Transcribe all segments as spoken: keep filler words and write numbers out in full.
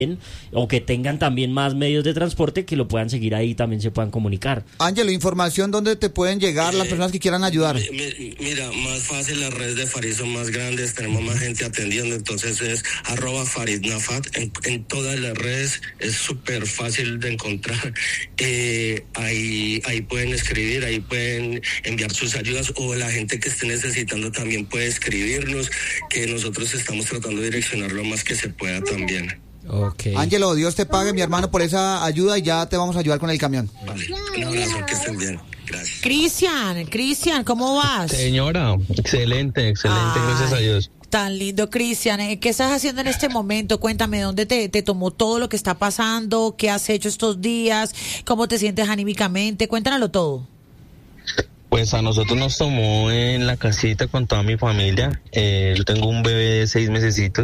o que tengan también más medios de transporte, que lo puedan seguir ahí, también se puedan comunicar. Ángelo, información donde te pueden llegar eh, las personas que quieran ayudar. Mi, mira, más fácil, las redes de Farid son más grandes, tenemos más gente atendiendo, entonces es arroba Farid Nafat en, en todas las redes, es súper fácil de encontrar. Eh, ahí, ahí pueden escribir, ahí pueden enviar sus ayudas, o la gente que esté necesitando también puede escribirnos, que nosotros estamos tratando de direccionar lo más que se pueda también. Okay. Ángelo, Dios te pague, mi hermano, por esa ayuda, y ya te vamos a ayudar con el camión. Vale, un abrazo, que estén bien. Gracias. Cristian, Cristian, ¿cómo vas? Señora, excelente, excelente, Ay, gracias a Dios. Tan lindo, Cristian. ¿Qué estás haciendo en este momento? Cuéntame, ¿dónde te, te tomó todo lo que está pasando? ¿Qué has hecho estos días? ¿Cómo te sientes anímicamente? Cuéntanoslo todo. Pues a nosotros nos tomó en la casita con toda mi familia. Eh, yo tengo un bebé de seis mesecitos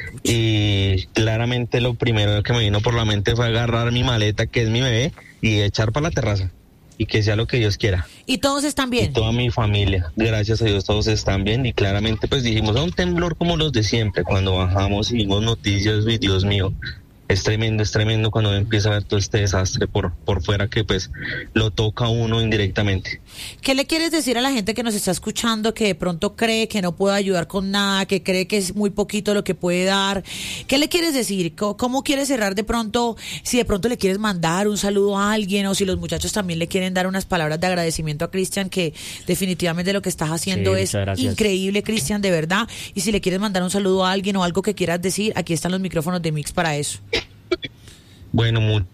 y claramente lo primero que me vino por la mente fue agarrar mi maleta, que es mi bebé, y echar para la terraza. Y que sea lo que Dios quiera. ¿Y todos están bien? Y toda mi familia, gracias a Dios, todos están bien. Y claramente pues dijimos, a un temblor como los de siempre. Cuando bajamos y vimos noticias, y Dios mío, es tremendo, es tremendo cuando empieza a ver todo este desastre por, por fuera, que pues lo toca a uno indirectamente. ¿Qué le quieres decir a la gente que nos está escuchando, que de pronto cree que no puede ayudar con nada, que cree que es muy poquito lo que puede dar? ¿Qué le quieres decir? ¿Cómo, cómo quieres cerrar de pronto? Si de pronto le quieres mandar un saludo a alguien, o si los muchachos también le quieren dar unas palabras de agradecimiento a Cristian, que definitivamente lo que estás haciendo sí, es increíble, Cristian, de verdad. Y si le quieres mandar un saludo a alguien o algo que quieras decir, aquí están los micrófonos de Mix para eso. Bueno, muchas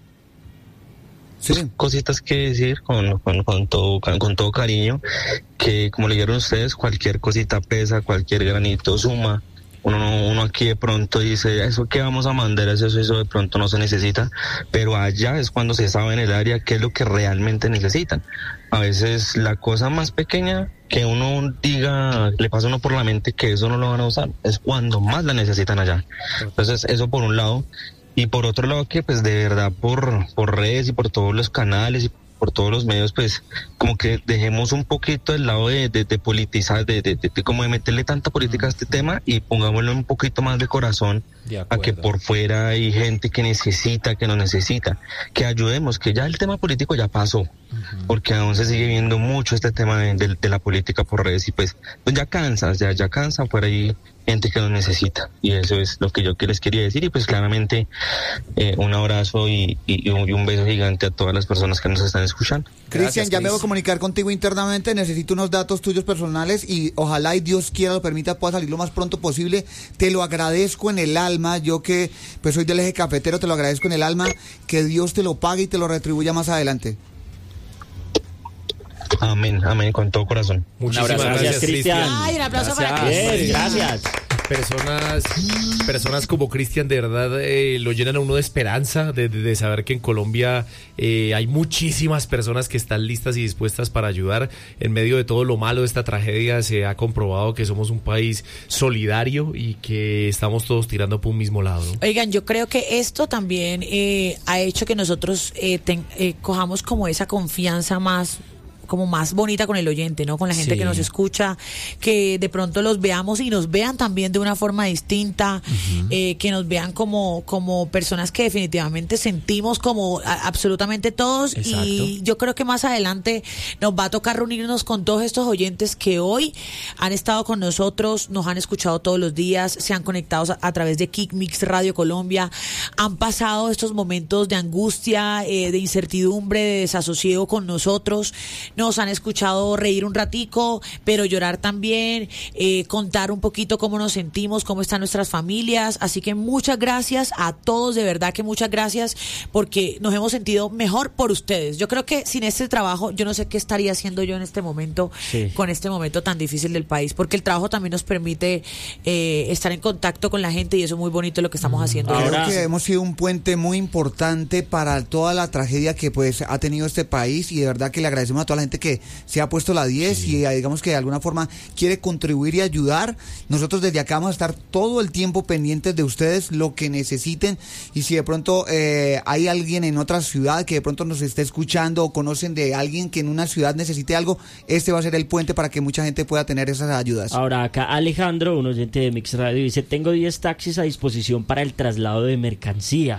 sí. cositas que decir con, con, con, todo, con, con todo cariño, que como le dijeron ustedes, cualquier cosita pesa, cualquier granito suma. Uno, uno aquí de pronto dice, eso que vamos a mandar, eso, eso de pronto no se necesita, pero allá es cuando se sabe en el área qué es lo que realmente necesitan. A veces la cosa más pequeña que uno diga, le pasa a uno por la mente que eso no lo van a usar, es cuando más la necesitan allá. Entonces eso por un lado. Y por otro lado, que pues de verdad por, por redes y por todos los canales y por todos los medios, pues como que dejemos un poquito el lado de, de, de politizar, de, de, de, de como de meterle tanta política a este tema, y pongámosle un poquito más de corazón de a que por fuera hay gente que necesita, que nos necesita, que ayudemos, que ya el tema político ya pasó, uh-huh. porque aún se sigue viendo mucho este tema de, de, de la política por redes, y pues, pues ya cansa, ya, ya cansa, por ahí gente que nos necesita, y eso es lo que yo que les quería decir. Y pues claramente eh, un abrazo y, y, y un beso gigante a todas las personas que nos están escuchando. Cristian, ya Chris. me voy a comunicar contigo internamente, necesito unos datos tuyos personales, y ojalá y Dios quiera lo permita, pueda salir lo más pronto posible. Te lo agradezco en el alma, yo que pues soy del eje cafetero, te lo agradezco en el alma, que Dios te lo pague y te lo retribuya más adelante. Amén, amén, con todo corazón. Muchísimas gracias, gracias Cristian. Ay, un aplauso gracias. para Cristian. Gracias. Personas, personas como Cristian de verdad eh, lo llenan a uno de esperanza, de, de, de saber que en Colombia eh, hay muchísimas personas que están listas y dispuestas para ayudar. En medio de todo lo malo de esta tragedia se ha comprobado que somos un país solidario y que estamos todos tirando por un mismo lado, ¿no? Oigan, yo creo que esto también eh, ha hecho que nosotros eh, ten, eh, cojamos como esa confianza más como más bonita con el oyente, ¿no? Con la gente sí. que nos escucha, que de pronto los veamos y nos vean también de una forma distinta, uh-huh. eh, que nos vean como, como personas que definitivamente sentimos como a, absolutamente todos. Exacto. Y yo creo que más adelante nos va a tocar reunirnos con todos estos oyentes que hoy han estado con nosotros, nos han escuchado todos los días, se han conectado a, a través de Kick Mix Radio Colombia, han pasado estos momentos de angustia, eh, de incertidumbre, de desasosiego con nosotros. Nos han escuchado reír un ratico, pero llorar también, eh, contar un poquito cómo nos sentimos, cómo están nuestras familias. Así que muchas gracias a todos, de verdad que muchas gracias, porque nos hemos sentido mejor por ustedes. Yo creo que sin este trabajo, yo no sé qué estaría haciendo yo en este momento, sí. con este momento tan difícil del país, porque el trabajo también nos permite eh, estar en contacto con la gente, y eso es muy bonito lo que estamos haciendo. Ahora, creo que hemos sido un puente muy importante para toda la tragedia que pues ha tenido este país, y de verdad que le agradecemos a toda la gente gente que se ha puesto la diez sí. y digamos que de alguna forma quiere contribuir y ayudar. Nosotros desde acá vamos a estar todo el tiempo pendientes de ustedes, lo que necesiten, y si de pronto eh, hay alguien en otra ciudad que de pronto nos esté escuchando o conocen de alguien que en una ciudad necesite algo, este va a ser el puente para que mucha gente pueda tener esas ayudas. Ahora acá Alejandro, un oyente de Mix Radio, dice: tengo diez taxis a disposición para el traslado de mercancía.